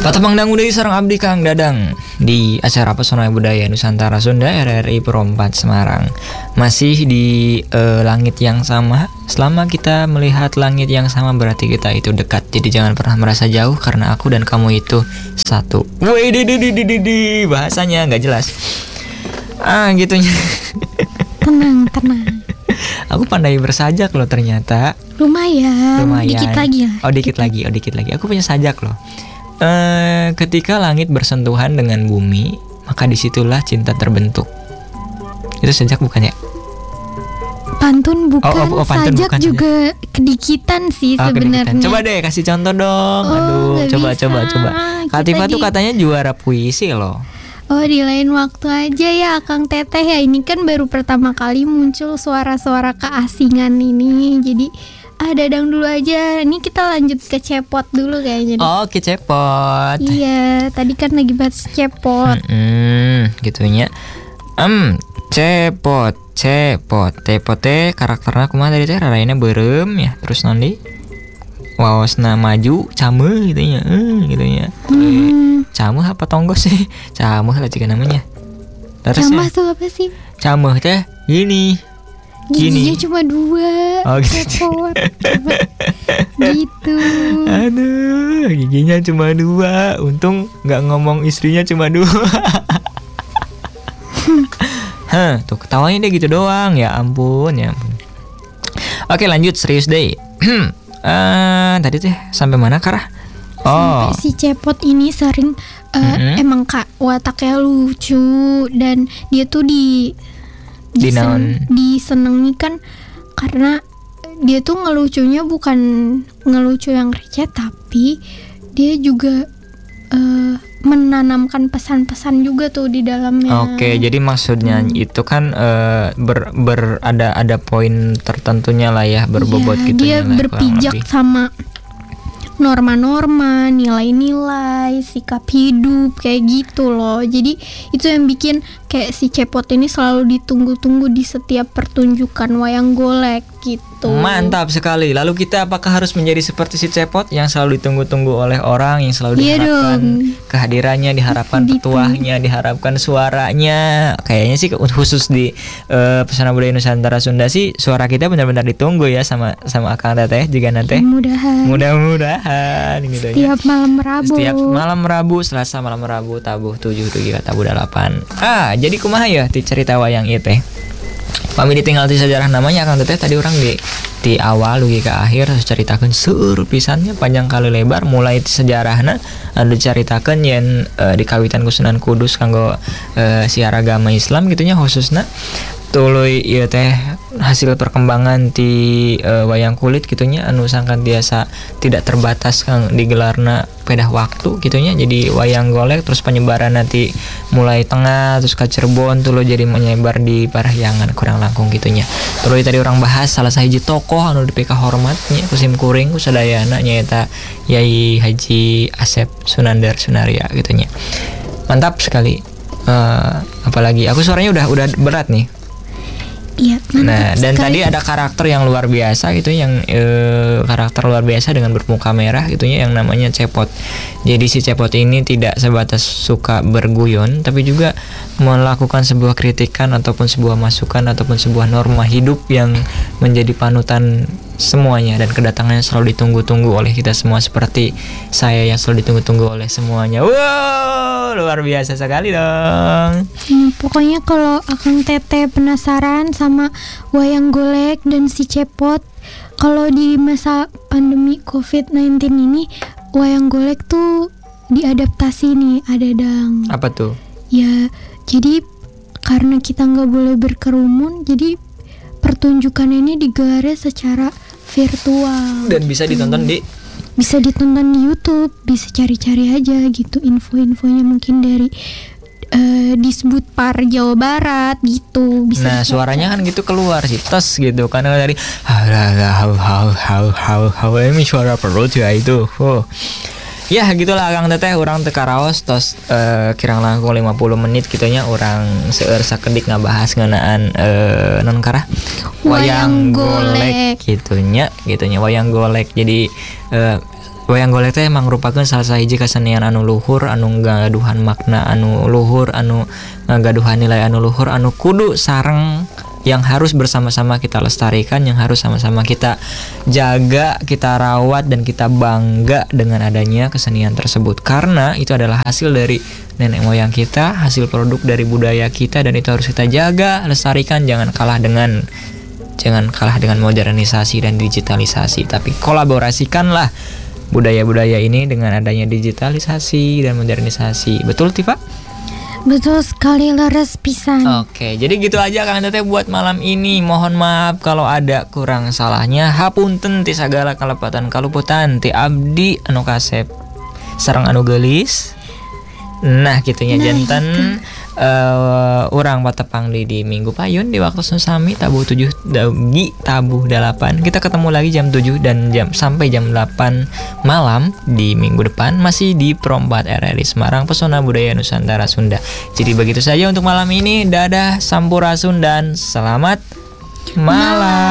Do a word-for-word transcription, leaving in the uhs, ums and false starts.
Patapang Dangudai sareng abdi Kang Dadang di acara Pesona Budaya Nusantara Sunda R R I Pro empat Semarang. Masih di uh, langit yang sama. Selama kita melihat langit yang sama berarti kita itu dekat. Jadi jangan pernah merasa jauh karena aku dan kamu itu satu. Wih, di di di di di bahasanya nggak jelas. Ah, gitunya. Tenang, tenang. Aku pandai bersajak loh ternyata. Lumayan. Lumayan. Dikit lagi lah. Oh, dikit lagi, oh dikit lagi. Aku punya sajak loh. Uh, ketika langit bersentuhan dengan bumi, maka disitulah cinta terbentuk. Itu sajak bukan ya? Pantun bukan, oh, oh, oh, pantun sajak bukan, juga sajak. Kedikitan sih oh, sebenarnya. Coba deh kasih contoh dong. Oh, Aduh, coba bisa. coba coba. Katifah tuh di... katanya juara puisi loh. Oh, di lain waktu aja ya Kang Teteh ya. Ini kan baru pertama kali muncul suara-suara keasingan ini. Jadi ah Dadang dulu aja. Ini kita lanjut ke cepot dulu kayaknya. Oh, ke cepot. Iya, tadi kan lagi bahas cepot. Hmm, gitunya. Em, cepot, cepot, tepote karakternya kumaha tadi teh raraina beureum ya. Terus nanti waosna maju cameuh gitu nya. Eh, gitu nya. Hmm. Cameuh apa tonggos sih? Cameuh lah juga namanya. Cameuh tuh apa sih? Cameuh teh gini. Giginya cuma dua. Oh gitu. Gitu. Aduh, giginya cuma dua. Untung nggak ngomong istrinya cuma dua. Hah, tuh ketawanya dia gitu doang. Ya ampun, ya ampun. Oke, lanjut serius deh. uh, tadi teh sampai mana Karah? Oh. Sampai si cepot ini sering uh, mm-hmm. emang kak wataknya lucu dan dia tuh di Disen, disenengi kan karena dia tuh ngelucunya bukan ngelucu yang receh tapi dia juga uh, menanamkan pesan-pesan juga tuh di dalamnya. Oke, jadi maksudnya hmm. itu kan uh, ber, ber ada ada poin tertentunya lah ya berbobot ya, gitu. Dia berpijak sama norma-norma, nilai-nilai, sikap hidup kayak gitu loh. Jadi itu yang bikin kayak si cepot ini selalu ditunggu-tunggu di setiap pertunjukan wayang golek gitu. Mantap sekali. Lalu kita apakah harus menjadi seperti si cepot yang selalu ditunggu-tunggu oleh orang, yang selalu iya diharapkan dong. Kehadirannya, diharapkan petuahnya, diharapkan suaranya. Kayaknya sih khusus di uh, Pesona Budaya Nusantara Sunda sih suara kita benar-benar ditunggu ya sama sama Akang Teteh juga nanti. Mudah-mudahan. Mudah-mudahan gitu ya. Setiap malam Rabu. Setiap malam Rabu, Selasa malam Rabu, tabuh tujuh tujuh tabuh delapan. Ah, jadi kumaha ya ti cerita wayang ieu teh. Pami ditinggal ti sejarah namanya Akang Teteh tadi orang di di awal dugi ke akhir ceritakeun seueur pisannya panjang kali lebar mulai ti sejarahna anu dicaritakeun yen e, di kawitan ku Sunan Kudus kanggo e, siar agama Islam gitunya khususna tuluy ieu teh hasil perkembangan ti e, wayang kulit gitunya anu sangkan biasa tidak terbatas kang digelarna pedah waktu gitunya jadi wayang golek terus penyebaran nanti mulai tengah terus ke Cirebon tuluy jadi menyebar di Parahyangan kurang langkung gitunya. Tuluy tadi orang bahas salah sahiji tokoh anu dipika hormatnya kusim kuring ku sadayana nyaeta Yai Haji Asep Sunandar Sunaria gitunya. Mantap sekali. Uh, apalagi aku suaranya udah udah berat nih. Iya, nah dan sekali. Tadi ada karakter yang luar biasa gitu yang e, karakter luar biasa dengan bermuka merah gitunya yang namanya cepot. Jadi si cepot ini tidak sebatas suka berguyon tapi juga melakukan sebuah kritikan ataupun sebuah masukan ataupun sebuah norma hidup yang menjadi panutan semuanya dan kedatangannya selalu ditunggu-tunggu oleh kita semua seperti saya yang selalu ditunggu-tunggu oleh semuanya. Wow, luar biasa sekali dong. Hmm, pokoknya kalau Akang Teteh penasaran sama wayang golek dan si cepot, kalau di masa pandemi covid sembilan belas ini wayang golek tuh diadaptasi nih, ada dang. Apa tuh? Ya, jadi karena kita nggak boleh berkerumun, jadi pertunjukan ini digelar secara virtual dan bisa ditonton di bisa ditonton di YouTube, bisa cari-cari aja gitu info-infonya mungkin dari uh, Disbud Par Jawa Barat gitu bisa. Nah suaranya kan gitu keluar sih tes gitu karena dari hau hau hau hau hau ini suara perut ya itu. Oh. Ya gitulah Kang Teteh orang teka raos tos uh, kirang langkung lima puluh menit gitunya orang seueur sakedik ngabahas ngeunaan uh, non karah wayang golek gitunya gitunya wayang golek. Jadi uh, wayang golek teh emang merupakan salah sahiji kesenian anu luhur anu ngagaduhan makna anu luhur anu ngagaduhan nilai anu luhur anu kudu sareng yang harus bersama-sama kita lestarikan, yang harus sama-sama kita jaga, kita rawat dan kita bangga dengan adanya kesenian tersebut karena itu adalah hasil dari nenek moyang kita, hasil produk dari budaya kita dan itu harus kita jaga, lestarikan, jangan kalah dengan jangan kalah dengan modernisasi dan digitalisasi, tapi kolaborasikanlah budaya-budaya ini dengan adanya digitalisasi dan modernisasi. Betul, Tifa? Betul sekali, leres pisan. Oke, jadi gitu aja Kang Teteh buat malam ini. Mohon maaf kalau ada kurang salahnya. Hapunten ti sagala kalepatan kaluputan ti abdi anu kasep sareng anu geulis. Nah, kitunya Nah, janten gitu. uh, urang patepang di, di minggu payun di waktu sami tabuh tujuh dagi tabuh delapan. Kita ketemu lagi jam tujuh dan jam sampai jam delapan malam di minggu depan masih di Pro empat R R I Semarang, Pesona Budaya Nusantara Sunda. Jadi begitu saja untuk malam ini. Dadah, sampurasun dan selamat malam.